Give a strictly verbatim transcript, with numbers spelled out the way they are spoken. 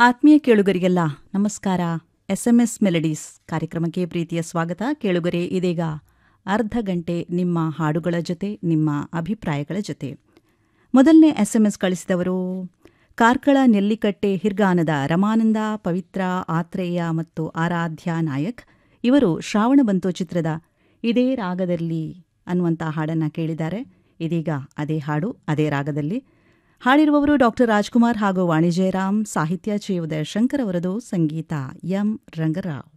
ಆತ್ಮೀಯ ಕೇಳುಗರಿಗೆಲ್ಲ ನಮಸ್ಕಾರ. ಎಸ್ ಎಂ ಎಸ್ ಮೆಲಡೀಸ್ ಕಾರ್ಯಕ್ರಮಕ್ಕೆ ಪ್ರೀತಿಯ ಸ್ವಾಗತ. ಕೇಳುಗರೆ, ಇದೀಗ ಅರ್ಧ ಗಂಟೆ ನಿಮ್ಮ ಹಾಡುಗಳ ಜೊತೆ, ನಿಮ್ಮ ಅಭಿಪ್ರಾಯಗಳ ಜೊತೆ. ಮೊದಲನೇ S M S ಕಳಿಸಿದವರು Karkala Nellikatte ಹಿರ್ಗಾನದ Ramananda, ಪವಿತ್ರ, ಆತ್ರೇಯ ಮತ್ತು ಆರಾಧ್ಯ ನಾಯಕ್. ಇವರು ಶ್ರಾವಣ ಬಂತು ಚಿತ್ರದ ಇದೇ ರಾಗದಲ್ಲಿ ಅನ್ನುವಂಥ ಹಾಡನ್ನು ಕೇಳಿದ್ದಾರೆ. ಇದೀಗ ಅದೇ ಹಾಡು ಅದೇ ರಾಗದಲ್ಲಿ. ಹಾಡಿರುವವರು ಡಾಕ್ಟರ್ ರಾಜ್ಕುಮಾರ್ ಹಾಗೂ ವಾಣಿ ಜಯರಾಮ್. ಸಾಹಿತ್ಯ ಚಿ ಉದಯ ಶಂಕರ್ ಅವರದು, ಸಂಗೀತ ಎಂ ರಂಗರಾವ್.